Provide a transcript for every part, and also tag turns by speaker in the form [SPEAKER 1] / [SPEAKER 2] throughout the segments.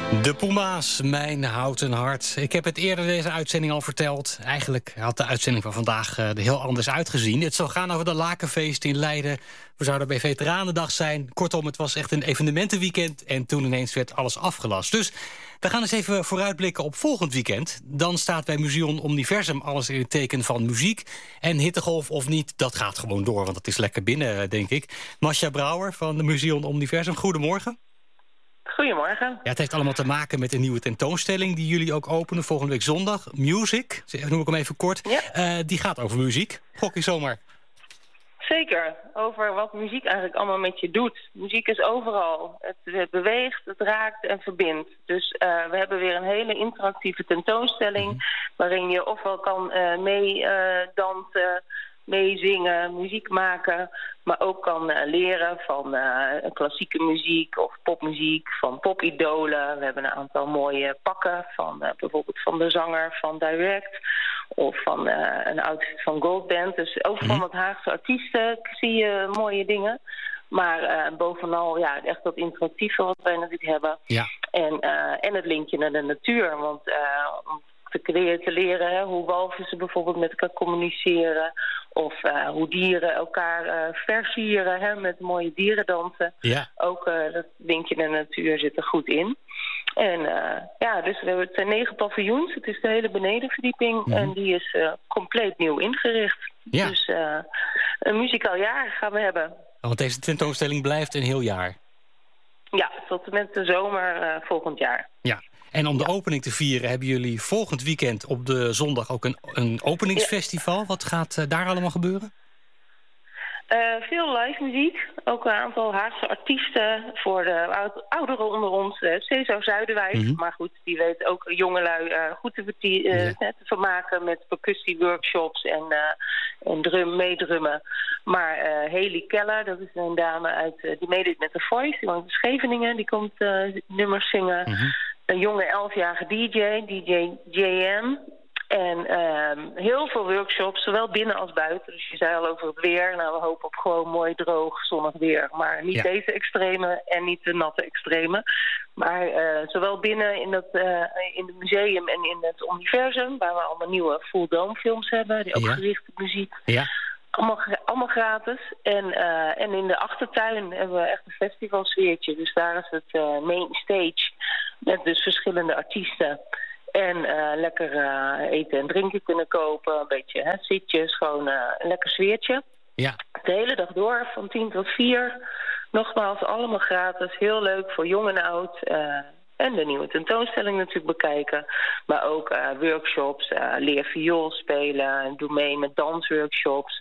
[SPEAKER 1] De Puma's, mijn houten hart. Ik heb het eerder deze uitzending al verteld. Eigenlijk had de uitzending van vandaag er heel anders uitgezien. Het zou gaan over de Lakenfeest in Leiden. We zouden bij Veteranendag zijn. Kortom, het was echt een evenementenweekend. En toen ineens werd alles afgelast. Dus we gaan eens even vooruitblikken op volgend weekend. Dan staat bij Museum Omniversum alles in het teken van muziek. En hittegolf of niet, dat gaat gewoon door. Want het is lekker binnen, denk ik. Masha Brouwer van de Museum Omniversum, goedemorgen.
[SPEAKER 2] Goedemorgen.
[SPEAKER 1] Ja, het heeft allemaal te maken met een nieuwe tentoonstelling die jullie ook openen volgende week zondag. Music, noem ik hem even kort.
[SPEAKER 2] Ja.
[SPEAKER 1] Die gaat over muziek. Gok je zomaar.
[SPEAKER 2] Zeker, over wat muziek eigenlijk allemaal met je doet. Muziek is overal. Het beweegt, het raakt en verbindt. Dus we hebben weer een hele interactieve tentoonstelling waarin je ofwel kan meedansen, meezingen, muziek maken, maar ook kan leren van klassieke muziek of popmuziek, van popidolen. We hebben een aantal mooie pakken van bijvoorbeeld van de zanger van Direct of van een outfit van Goldband. Dus ook van wat Haagse artiesten zie je mooie dingen. Maar bovenal ja, echt dat interactieve wat wij natuurlijk hebben. Ja. En het linkje naar de natuur. Want om te leren hè, hoe walvissen bijvoorbeeld met elkaar communiceren. Of hoe dieren elkaar versieren hè, met mooie dierendansen. Ja. Ook dat linkje naar de natuur zit er goed in. En dus het zijn 9 paviljoens. Het is de hele benedenverdieping. En die is compleet nieuw ingericht. Ja. Dus een muzikaal jaar gaan we hebben.
[SPEAKER 1] Want deze tentoonstelling blijft een heel jaar.
[SPEAKER 2] Ja, tot en met de zomer volgend jaar.
[SPEAKER 1] Ja. En om de opening te vieren hebben jullie volgend weekend op de zondag ook een openingsfestival. Ja. Wat gaat daar allemaal gebeuren?
[SPEAKER 2] Veel live muziek. Ook een aantal Haagse artiesten voor de ouderen onder ons. Cesar Zuiderwijk. Maar goed, die weet ook jongelui goed te vermaken met percussieworkshops en meedrummen. Maar Haley Keller, dat is een dame die meedoet met The Voice. Die woont in Scheveningen, die komt nummers zingen. Een jonge 11-jarige DJ JM. En heel veel workshops, zowel binnen als buiten. Dus je zei al over het weer. Nou, we hopen op gewoon mooi, droog, zonnig weer. Maar niet deze extreme en niet de natte extreme. Maar zowel binnen in het museum en in het universum, waar we allemaal nieuwe full dome films hebben. Die ook gericht op muziek. Ja. Allemaal gratis. En in de achtertuin hebben we echt een festivalsfeertje. Dus daar is het main stage met dus verschillende artiesten. En lekker eten en drinken kunnen kopen. Een beetje zitjes, gewoon een lekker sfeertje. Ja. De hele dag door, van 10 tot 4. Nogmaals, allemaal gratis. Heel leuk voor jong en oud. En de nieuwe tentoonstelling natuurlijk bekijken. Maar ook workshops, leer viool spelen. Doe mee met dansworkshops.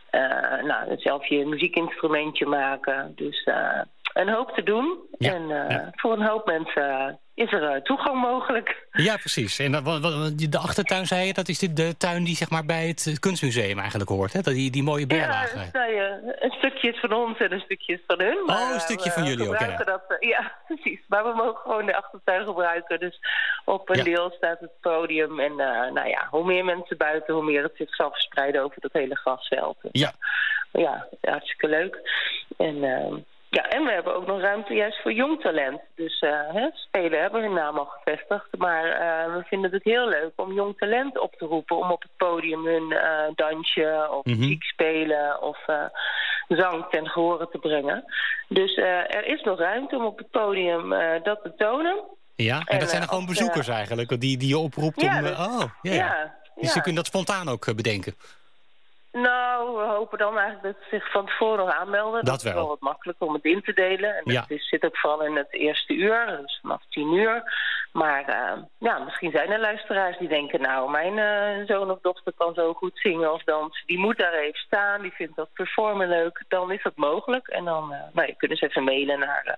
[SPEAKER 2] Zelf je muziekinstrumentje maken. Dus een hoop te doen. Ja. En voor een hoop mensen is er toegang mogelijk.
[SPEAKER 1] Ja, precies. En de achtertuin, zei je, dat is de tuin die zeg maar bij het kunstmuseum eigenlijk hoort. Hè? Die mooie berlagen.
[SPEAKER 2] Ja, een stukje is van ons en een stukje is van hun.
[SPEAKER 1] Maar, een stukje van jullie ook,
[SPEAKER 2] ja, precies. Maar we mogen gewoon de achtertuin gebruiken. Dus op een deel staat het podium. En hoe meer mensen buiten, hoe meer het zich zal verspreiden over dat hele grasveld. Ja. Ja, hartstikke leuk. En we hebben ook nog ruimte juist voor jong talent. Dus spelen hebben hun naam al gevestigd. Maar we vinden het heel leuk om jong talent op te roepen. Om op het podium hun dansje of muziek spelen of zang ten gehore te brengen. Dus er is nog ruimte om op het podium dat te tonen. Ja, en dat zijn er gewoon bezoekers eigenlijk die je oproept om... Dus je kunt dat spontaan ook bedenken. Nou, we hopen dan eigenlijk dat ze zich van tevoren nog aanmelden. Dat is wel wat makkelijker om het in te delen. En dat zit ook vooral in het eerste uur, dus vanaf 10 uur. Maar misschien zijn er luisteraars die denken... nou, mijn zoon of dochter kan zo goed zingen of dansen. Die moet daar even staan, die vindt dat performen leuk. Dan is dat mogelijk. En dan je kunnen ze even mailen naar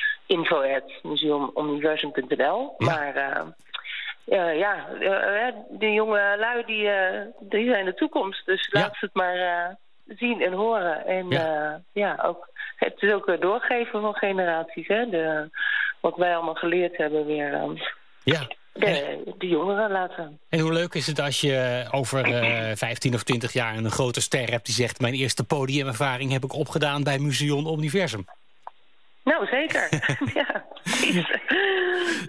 [SPEAKER 2] info@museumuniversum.nl. Maar... de jonge lui die zijn de toekomst. Dus laat ze het maar zien en horen. En ook, het is ook doorgeven van generaties. Hè? Wat wij allemaal geleerd hebben weer de jongeren laten. En hoe leuk is het als je over 15 of 20 jaar een grote ster hebt die zegt... mijn eerste podiumervaring heb ik opgedaan bij Museum Omniversum. Nou, zeker.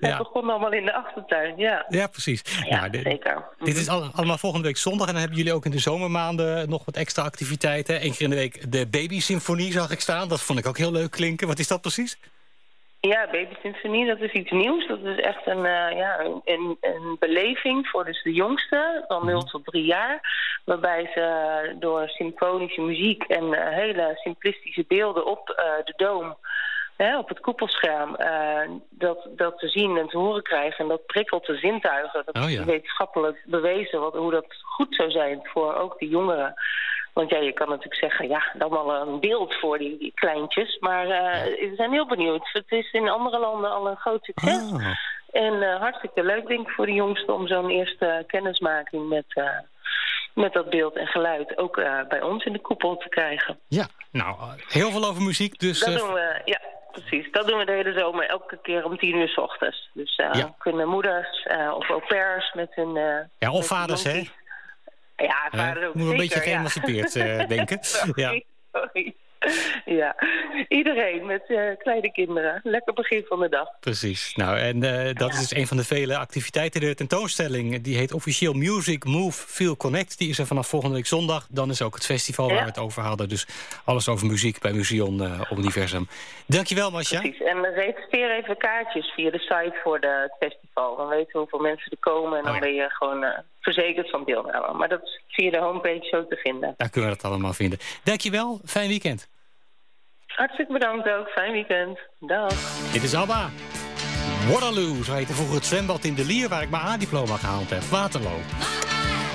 [SPEAKER 2] Het begon allemaal in de achtertuin, ja.
[SPEAKER 1] Ja, precies.
[SPEAKER 2] Ja, zeker.
[SPEAKER 1] Dit is allemaal volgende week zondag. En dan hebben jullie ook in de zomermaanden nog wat extra activiteiten. Eén keer in de week de Baby Symfonie zag ik staan. Dat vond ik ook heel leuk klinken. Wat is dat precies?
[SPEAKER 2] Ja, Baby Symfonie, dat is iets nieuws. Dat is echt een beleving voor dus de jongsten, van 0 tot 3 jaar. Waarbij ze door symfonische muziek en hele simplistische beelden op de doom, op het koepelscherm, dat te zien en te horen krijgen. En dat prikkelt de zintuigen. Dat is wetenschappelijk bewezen hoe dat goed zou zijn voor ook de jongeren. Want je kan natuurlijk zeggen, dan al een beeld voor die kleintjes. Maar we zijn heel benieuwd. Het is in andere landen al een groot succes. En hartstikke leuk, denk ik, voor de jongsten om zo'n eerste kennismaking met dat beeld en geluid ook bij ons in de koepel te krijgen.
[SPEAKER 1] Ja, nou, heel veel over muziek. Dus,
[SPEAKER 2] dat doen we, ja. Precies, dat doen we de hele zomer elke keer om 10:00 's ochtends. Dus kunnen moeders of au pairs met hun...
[SPEAKER 1] of vaders, hè?
[SPEAKER 2] Ja, vader ook.
[SPEAKER 1] Moet een beetje geëmancipeerd denken.
[SPEAKER 2] Sorry. Ja, iedereen met kleine kinderen. Lekker begin van de dag.
[SPEAKER 1] Precies. Nou, en dat is dus een van de vele activiteiten. De tentoonstelling, die heet officieel Music, Move, Feel, Connect. Die is er vanaf volgende week zondag. Dan is ook het festival waar we het over hadden. Dus alles over muziek bij Museum Universum. Dankjewel, Masja.
[SPEAKER 2] Precies. En reserveer even kaartjes via de site voor het festival. Dan weten we hoeveel mensen er komen. En dan ben je gewoon verzekerd van deelname. Maar dat is via de homepage zo te vinden.
[SPEAKER 1] Daar kunnen we dat allemaal vinden. Dankjewel. Fijn weekend.
[SPEAKER 2] Hartstikke bedankt ook. Fijn weekend. Dag.
[SPEAKER 1] Dit is ABBA. Waterloo, zo heette vroeger het zwembad in de Lier waar ik mijn A-diploma gehaald heb. Waterloo.